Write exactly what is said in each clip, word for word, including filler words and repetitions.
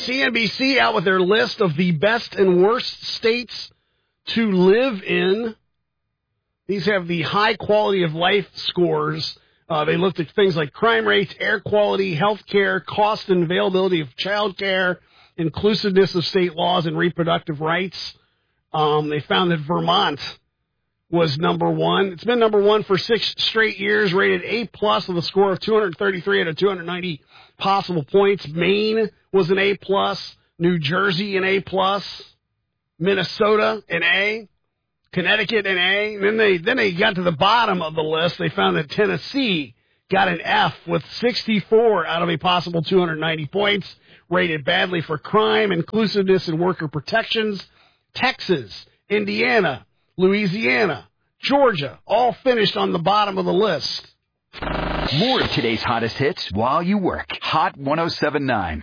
C N B C out with their list of the best and worst states to live in. These have the high quality of life scores. Uh, they looked at things like crime rates, air quality, health care, cost and availability of child care, inclusiveness of state laws and reproductive rights. Um, they found that Vermont was number one. It's been number one for six straight years, rated A plus with a score of two hundred thirty-three out of two hundred ninety possible points. Maine was an A plus. New Jersey an A plus. Minnesota an A. Connecticut an A. And then they then they got to the bottom of the list. They found that Tennessee got an F with sixty-four out of a possible two hundred ninety points, rated badly for crime, inclusiveness, and worker protections. Texas, Indiana, Louisiana, Georgia, all finished on the bottom of the list. More of today's hottest hits while you work. Hot one oh seven point nine.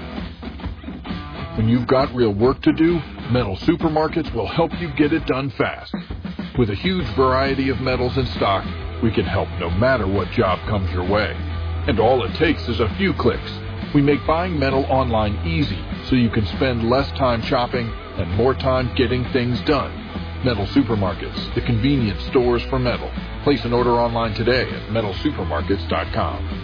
When you've got real work to do, Metal Supermarkets will help you get it done fast. With a huge variety of metals in stock, we can help no matter what job comes your way. And all it takes is a few clicks. We make buying metal online easy, so you can spend less time shopping and more time getting things done. Metal Supermarkets, the convenient stores for metal. Place an order online today at metal supermarkets dot com.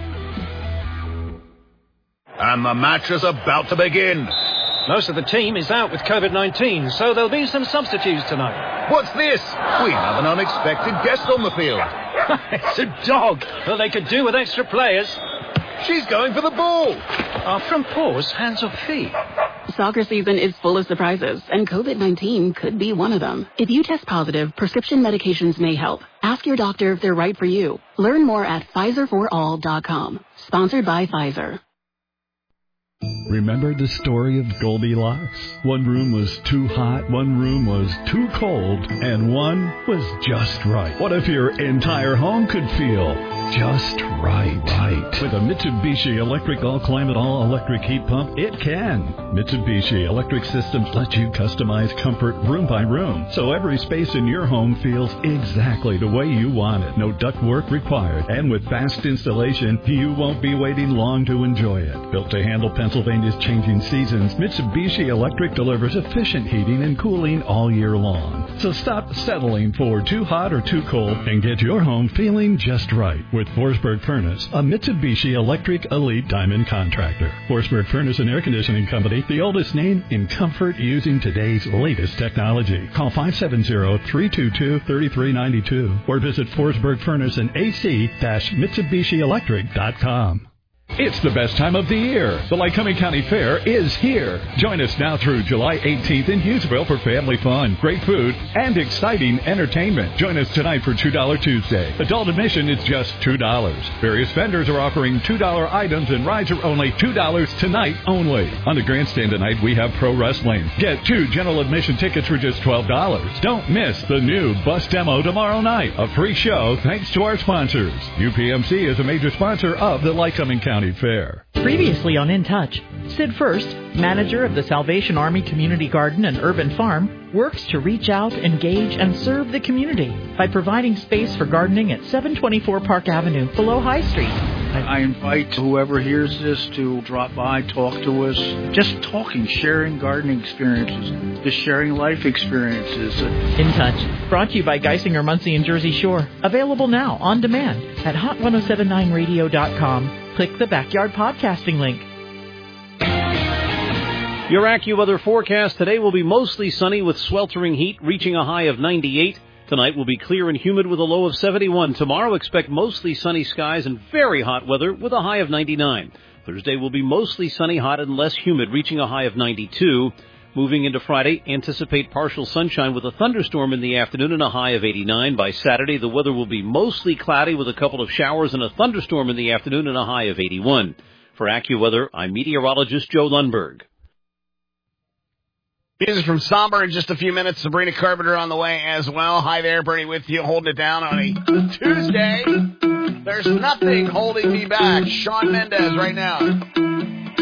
And the match is about to begin. Most of the team is out with COVID nineteen, so there'll be some substitutes tonight. What's this? We have an unexpected guest on the field. It's a dog. Well, they could do with extra players. She's going for the ball. Are from paws, hands or feet? Soccer season is full of surprises, and COVID nineteen could be one of them. If you test positive, prescription medications may help. Ask your doctor if they're right for you. Learn more at Pfizer for all dot com. Sponsored by Pfizer. Remember the story of Goldilocks? One room was too hot, one room was too cold, and one was just right. What if your entire home could feel just right? Right. With a Mitsubishi Electric All-Climate All-Electric Heat Pump, it can. Mitsubishi Electric Systems let you customize comfort room by room, so every space in your home feels exactly the way you want it. No ductwork required. And with fast installation, you won't be waiting long to enjoy it. Built to handle Pennsylvania's changing seasons, Mitsubishi Electric delivers efficient heating and cooling all year long. So stop settling for too hot or too cold and get your home feeling just right with Forsberg Furnace, a Mitsubishi Electric Elite Diamond contractor. Forsberg Furnace and Air Conditioning Company, the oldest name in comfort using today's latest technology. Call five seven zero, three two two, three three nine two or visit Forsberg Furnace and A C Mitsubishi Electric dot com. It's the best time of the year. The Lycoming County Fair is here. Join us now through July eighteenth in Hughesville for family fun, great food, and exciting entertainment. Join us tonight for two dollar Tuesday. Adult admission is just two dollars. Various vendors are offering two dollar items, and rides are only two dollars tonight only. On the grandstand tonight, we have pro wrestling. Get two general admission tickets for just twelve dollars. Don't miss the new bus demo tomorrow night. A free show thanks to our sponsors. U P M C is a major sponsor of the Lycoming County Fair. Previously on In Touch, Sid First, manager of the Salvation Army Community Garden and Urban Farm, works to reach out, engage, and serve the community by providing space for gardening at seven twenty-four Park Avenue below High Street. I invite whoever hears this to drop by, talk to us, just talking, sharing gardening experiences, just sharing life experiences. In Touch, brought to you by Geisinger, Muncie, and Jersey Shore. Available now on demand at hot ten seventy-nine radio dot com. Click the Backyard Podcasting link. Your AccuWeather forecast today will be mostly sunny with sweltering heat, reaching a high of ninety-eight. Tonight will be clear and humid with a low of seventy-one. Tomorrow, expect mostly sunny skies and very hot weather with a high of ninety-nine. Thursday will be mostly sunny, hot, and less humid, reaching a high of ninety-two. Moving into Friday, anticipate partial sunshine with a thunderstorm in the afternoon and a high of eighty-nine. By Saturday, the weather will be mostly cloudy with a couple of showers and a thunderstorm in the afternoon and a high of eighty-one. For AccuWeather, I'm meteorologist Joe Lundberg. Music from Somber in just a few minutes. Sabrina Carpenter on the way as well. Hi there, Bernie with you, holding it down on a Tuesday. There's nothing holding me back. Shawn Mendes right now.